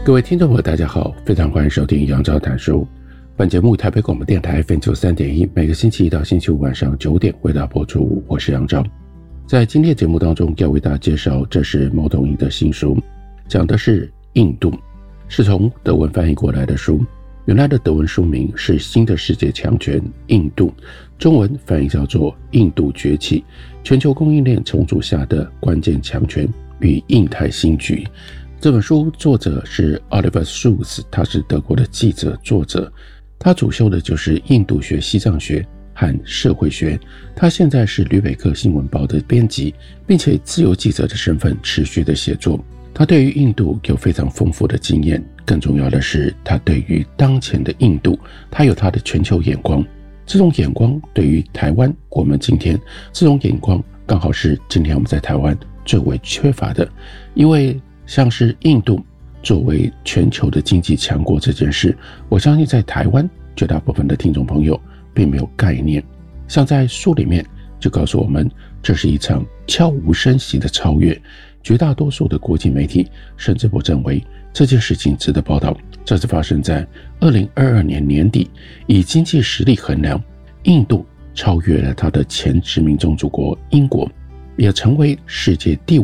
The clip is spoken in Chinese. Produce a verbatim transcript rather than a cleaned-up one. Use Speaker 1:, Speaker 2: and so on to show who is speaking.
Speaker 1: 各位听众朋友大家好，非常欢迎收听杨照谈书。本节目台北广播电台 F M 九十三点一， 每个星期一到星期五晚上九点为大家播出，我是杨照。在今天的节目当中要为大家介绍，这是毛统一的新书，讲的是印度，是从德文翻译过来的书。原来的德文书名是新的世界强权印度，中文翻译叫做印度崛起，全球供应链重组下的关键强权与印太新局。这本书作者是 Oliver Schulz， 他是德国的记者作者，他主修的就是印度学、西藏学和社会学。他现在是吕北克新闻报的编辑，并且以自由记者的身份持续的写作。他对于印度有非常丰富的经验，更重要的是他对于当前的印度，他有他的全球眼光。这种眼光对于台湾，我们今天这种眼光刚好是今天我们在台湾最为缺乏的。因为像是印度作为全球的经济强国这件事，我相信在台湾绝大部分的听众朋友并没有概念。像在书里面就告诉我们，这是一场悄无声息的超越，绝大多数的国际媒体甚至不认为这件事情值得报道。这是发生在二零二二年年底，以经济实力衡量，印度超越了他的前殖民宗主国英国，也成为世界第